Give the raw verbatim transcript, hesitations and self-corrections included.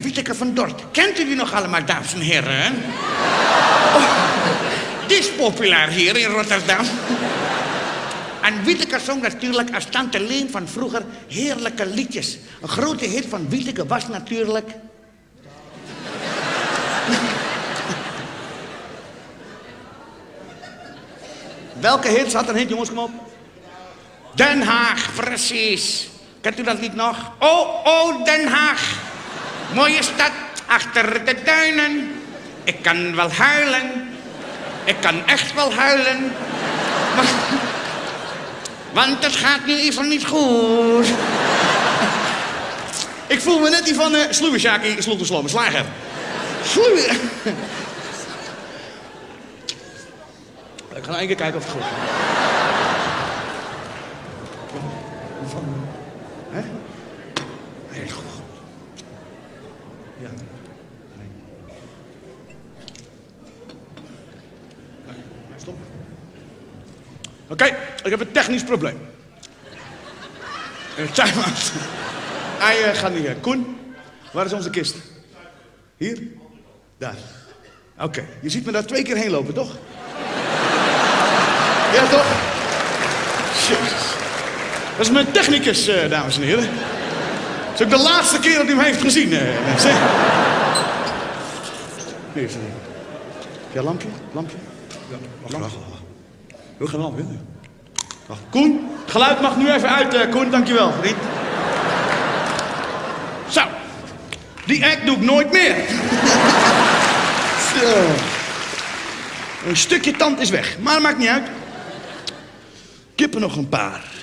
Wieteke van Dort. Kent u die nog allemaal, dames en heren? Oh, die is populair hier in Rotterdam. En Wieteke zong natuurlijk als Tante Leen van vroeger heerlijke liedjes. Een grote hit van Wieteke was natuurlijk... Welke hit had een hit, jongens, kom op? Den Haag, precies. Kent u dat lied nog? Oh, oh, Den Haag. Mooie stad, achter de duinen. Ik kan wel huilen. Ik kan echt wel huilen. Maar... Want het gaat nu even niet goed. Ik voel me net die van uh, Sluwe Sjaki, Sloet de Slomme Slager. Sluwe. Ik ga nog één keer kijken of het goed is. Van... Hè? Heel goed. Ja. Nee. Nee, stop. Oké, okay, ik heb een technisch probleem. Uh, Time-out. Hij uh, gaat niet weg. Koen, waar is onze kist? Hier? Daar. Oké, okay. Je ziet me daar twee keer heen lopen, toch? Ja, toch? Jezus. Dat is mijn technicus, uh, dames en heren. Dat is ook de laatste keer dat hij hem heeft gezien, uh, mensen. Hier is het. Ja, lampje? Lampje? Ja, lampje. Hoe gaat een lampje? Wacht. Koen, het geluid mag nu even uit, uh, Koen. Dankjewel, vriend. Zo. Die act doe ik nooit meer. Zo. Een stukje tand is weg, maar dat maakt niet uit. Ik heb er nog een paar.